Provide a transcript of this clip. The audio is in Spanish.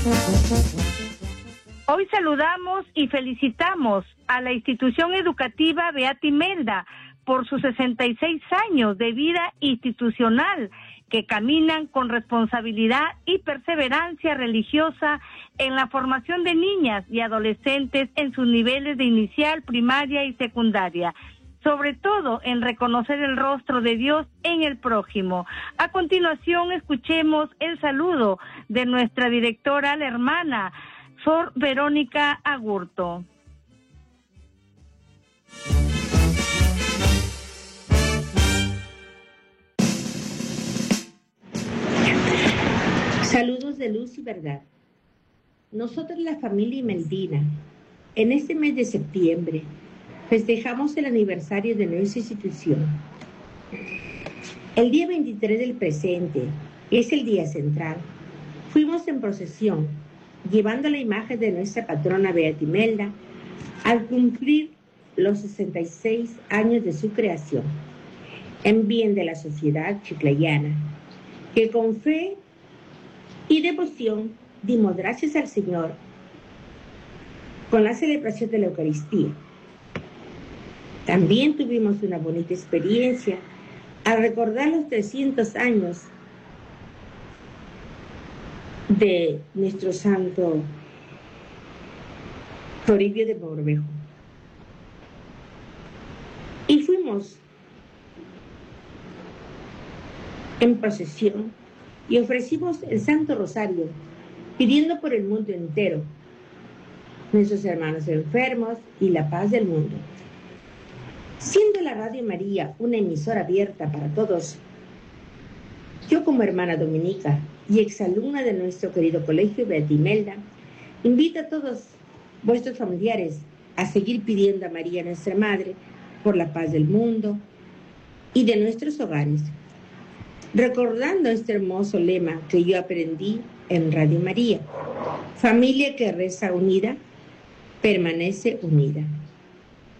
Hoy saludamos y felicitamos a la institución educativa Beata Imelda por sus 66 años de vida institucional, que caminan con responsabilidad y perseverancia religiosa en la formación de niñas y adolescentes en sus niveles de inicial, primaria y secundaria, sobre todo en reconocer el rostro de Dios en el prójimo. A continuación, escuchemos el saludo de nuestra directora, la hermana Sor Verónica Agurto. Saludos de luz y verdad. Nosotros, la familia Imeldina, en este mes de septiembre, festejamos el aniversario de nuestra institución. El día 23 del presente, es el día central, fuimos en procesión, llevando la imagen de nuestra patrona Beata Imelda, al cumplir los 66 años de su creación, en bien de la sociedad chiclayana, que con fe y devoción dimos gracias al Señor con la celebración de la Eucaristía. También tuvimos una bonita experiencia al recordar los 300 años de nuestro santo Toribio de Mogrovejo. Y fuimos en procesión y ofrecimos el Santo Rosario, pidiendo por el mundo entero, nuestros hermanos enfermos y la paz del mundo. Siendo la Radio María una emisora abierta para todos, yo como hermana dominica y exalumna de nuestro querido colegio Beata Imelda, invito a todos vuestros familiares a seguir pidiendo a María nuestra Madre por la paz del mundo y de nuestros hogares, recordando este hermoso lema que yo aprendí en Radio María: familia que reza unida, permanece unida.